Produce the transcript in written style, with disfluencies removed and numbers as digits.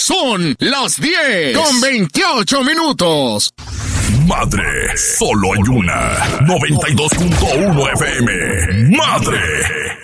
Son las 10:28. Madre, solo hay una. 92.1 FM. Madre.